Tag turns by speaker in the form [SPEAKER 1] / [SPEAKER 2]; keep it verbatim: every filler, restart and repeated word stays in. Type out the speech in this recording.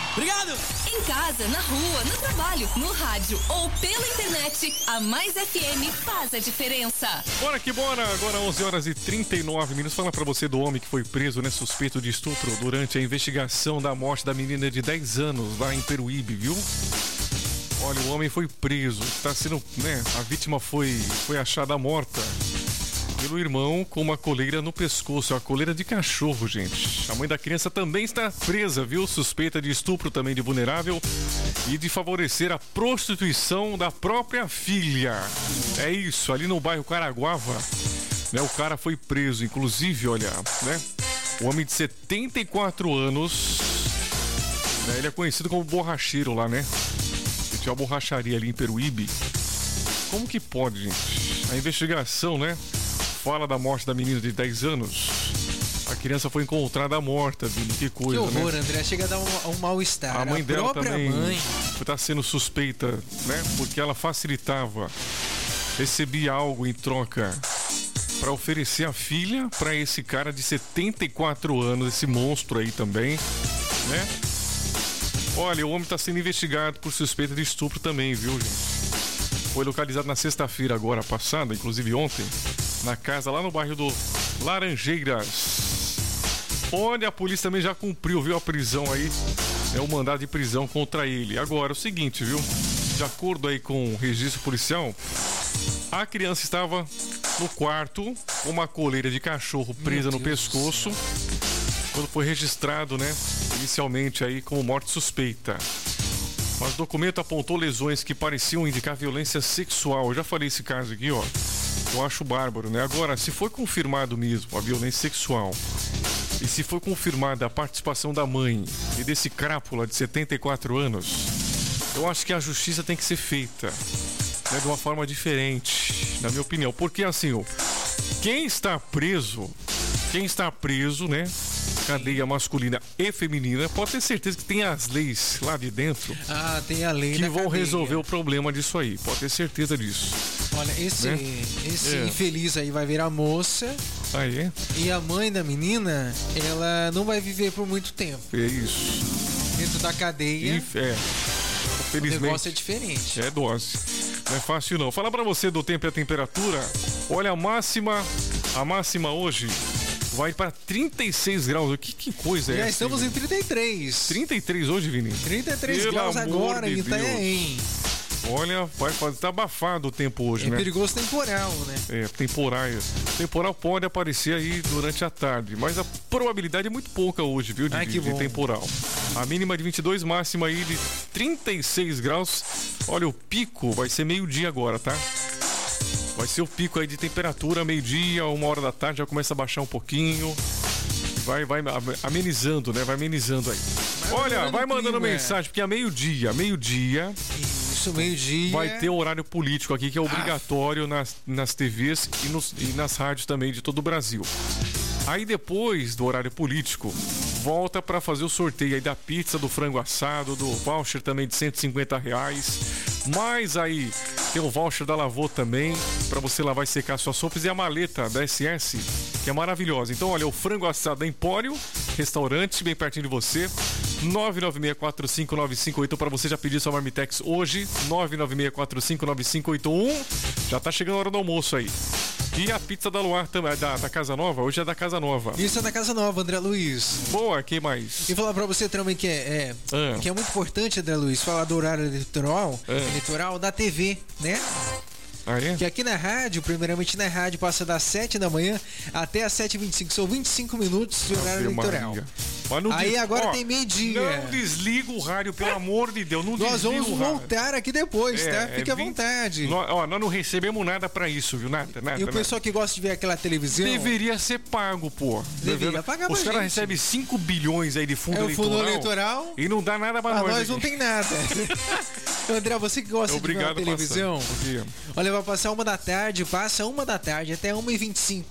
[SPEAKER 1] Obrigado!
[SPEAKER 2] Em casa, na rua, no trabalho, no rádio ou pela internet, a Mais F M faz a diferença.
[SPEAKER 3] Bora que bora! Agora onze horas e trinta e nove minutos. Fala pra você do homem que foi preso, né, suspeito de estupro durante a investigação da morte da menina de dez anos lá em Peruíbe, viu? Olha, o homem foi preso, tá sendo, né, a vítima foi, foi achada morta pelo irmão com uma coleira no pescoço, uma coleira de cachorro, gente. A mãe da criança também está presa, viu? Suspeita de estupro também de vulnerável e de favorecer a prostituição da própria filha. É isso, ali no bairro Caraguava, né? O cara foi preso, inclusive, olha, né? O homem de setenta e quatro anos, né? Ele é conhecido como borracheiro lá, né? Ele tinha uma borracharia ali em Peruíbe. Como que pode, gente? A investigação, né? Fala da morte da menina de dez anos. A criança foi encontrada morta, Vini. Que coisa,
[SPEAKER 1] que horror,
[SPEAKER 3] né?
[SPEAKER 1] André. Chega a dar um, um mal-estar.
[SPEAKER 3] A mãe
[SPEAKER 1] a
[SPEAKER 3] dela
[SPEAKER 1] própria
[SPEAKER 3] também
[SPEAKER 1] mãe
[SPEAKER 3] está sendo suspeita, né? Porque ela facilitava, recebia algo em troca para oferecer a filha para esse cara de setenta e quatro anos, esse monstro aí também, né? Olha, o homem está sendo investigado por suspeita de estupro também, viu, gente? Foi localizado na sexta-feira agora passada, inclusive ontem, na casa lá no bairro do Laranjeiras. Onde a polícia também já cumpriu, viu, a prisão aí, é o mandado de prisão contra ele. Agora, o seguinte, viu, de acordo aí com o registro policial, a criança estava no quarto com uma coleira de cachorro presa no pescoço, quando foi registrado, né, inicialmente aí como morte suspeita. Mas o documento apontou lesões que pareciam indicar violência sexual. Eu já falei esse caso aqui, ó. Eu acho bárbaro, né? Agora, se foi confirmado mesmo a violência sexual e se foi confirmada a participação da mãe e desse crápula de setenta e quatro anos, eu acho que a justiça tem que ser feita, né, de uma forma diferente, na minha opinião. Porque, assim, ó, quem está preso, quem está preso, né? Cadeia masculina e feminina, pode ter certeza que tem as leis lá de dentro.
[SPEAKER 1] Ah, tem a lei
[SPEAKER 3] que
[SPEAKER 1] na
[SPEAKER 3] vão
[SPEAKER 1] cadeia.
[SPEAKER 3] resolver o problema disso aí. Pode ter certeza disso.
[SPEAKER 1] Olha, esse,
[SPEAKER 3] né?
[SPEAKER 1] esse
[SPEAKER 3] é.
[SPEAKER 1] infeliz aí vai virar moça.
[SPEAKER 3] Aí é?
[SPEAKER 1] E a mãe da menina, ela não vai viver por muito tempo.
[SPEAKER 3] É isso.
[SPEAKER 1] Dentro da cadeia.
[SPEAKER 3] E, é. Felizmente.
[SPEAKER 1] O negócio é diferente.
[SPEAKER 3] É dose. Não é fácil não. Falar pra você do tempo e a temperatura. Olha, a máxima, a máxima hoje vai para trinta e seis graus. Que, que coisa é
[SPEAKER 1] Já
[SPEAKER 3] essa?
[SPEAKER 1] estamos
[SPEAKER 3] Vini?
[SPEAKER 1] em trinta e três.
[SPEAKER 3] trinta e três hoje, Vini?
[SPEAKER 1] trinta e três
[SPEAKER 3] Pelo
[SPEAKER 1] graus
[SPEAKER 3] amor
[SPEAKER 1] agora
[SPEAKER 3] de
[SPEAKER 1] em Itanhaém.
[SPEAKER 3] Olha, vai fazer, tá abafado o tempo hoje,
[SPEAKER 1] É
[SPEAKER 3] né?
[SPEAKER 1] perigoso temporal, né?
[SPEAKER 3] É, temporal. Temporal pode aparecer aí durante a tarde, mas a probabilidade é muito pouca hoje, viu, de,
[SPEAKER 1] Ai, que
[SPEAKER 3] de
[SPEAKER 1] bom.
[SPEAKER 3] temporal. A mínima de vinte e dois, máxima aí de trinta e seis graus. Olha, o pico vai ser meio-dia agora, tá? Vai ser o pico aí de temperatura, meio-dia, uma hora da tarde, já começa a baixar um pouquinho. Vai, vai amenizando, né? Vai amenizando aí.
[SPEAKER 1] Vai
[SPEAKER 3] Olha,
[SPEAKER 1] mandando
[SPEAKER 3] vai mandando
[SPEAKER 1] clima,
[SPEAKER 3] mensagem, porque a meio-dia, meio-dia...
[SPEAKER 1] Isso, meio-dia.
[SPEAKER 3] Vai ter horário político aqui, que é obrigatório nas, nas T Vs e, nos, e nas rádios também de todo o Brasil. Aí depois do horário político, volta para fazer o sorteio aí da pizza, do frango assado, do voucher também de cento e cinquenta reais. Mas aí tem o voucher da Lavô também, para você lavar e secar suas sopas, e a maleta da S S, que é maravilhosa. Então, olha, o frango assado da Empório, restaurante, bem pertinho de você. nove nove seis quatro cinco nove cinco oito para você já pedir sua Marmitex hoje. nove nove seis quatro cinco nove cinco oito um. Já tá chegando a hora do almoço aí. E a pizza da Luar também, da, da Casa Nova, hoje é da Casa Nova.
[SPEAKER 1] Isso é da Casa Nova, André Luiz.
[SPEAKER 3] Boa, quem mais?
[SPEAKER 1] E falar pra você também que é, é
[SPEAKER 3] Ah.
[SPEAKER 1] que é muito importante, André Luiz, falar do horário eleitoral,
[SPEAKER 3] Ah.
[SPEAKER 1] eleitoral da T V, né?
[SPEAKER 3] Ah, é?
[SPEAKER 1] Que aqui na rádio, primeiramente na rádio, passa das sete da manhã até as sete e vinte e cinco. São vinte e cinco minutos de horário
[SPEAKER 3] Ave
[SPEAKER 1] eleitoral.
[SPEAKER 3] Maria. Mas não
[SPEAKER 1] Aí
[SPEAKER 3] des-
[SPEAKER 1] agora
[SPEAKER 3] ó,
[SPEAKER 1] tem meio-dia.
[SPEAKER 3] Não desliga o rádio, pelo amor de Deus. Não
[SPEAKER 1] Nós
[SPEAKER 3] desliga
[SPEAKER 1] vamos
[SPEAKER 3] o rádio.
[SPEAKER 1] voltar aqui depois,
[SPEAKER 3] É,
[SPEAKER 1] tá?
[SPEAKER 3] é
[SPEAKER 1] Fique à
[SPEAKER 3] vinte
[SPEAKER 1] vontade.
[SPEAKER 3] Nós, ó, nós não recebemos nada pra isso, viu? Nada, nada.
[SPEAKER 1] E o
[SPEAKER 3] nada.
[SPEAKER 1] pessoal que gosta de ver aquela televisão.
[SPEAKER 3] Deveria ser pago, pô.
[SPEAKER 1] Deveria pagar pra
[SPEAKER 3] Os caras
[SPEAKER 1] gente.
[SPEAKER 3] recebem cinco bilhões aí de fundo
[SPEAKER 1] É o
[SPEAKER 3] eleitoral.
[SPEAKER 1] fundo eleitoral.
[SPEAKER 3] E não dá nada pra
[SPEAKER 1] Pra
[SPEAKER 3] nós.
[SPEAKER 1] nós não
[SPEAKER 3] aqui.
[SPEAKER 1] tem nada. André, você que gosta
[SPEAKER 3] Obrigado,
[SPEAKER 1] de ver a televisão,
[SPEAKER 3] passando. Bom dia.
[SPEAKER 1] olha, vai passar uma da tarde, passa uma da tarde até uma e vinte e cinco.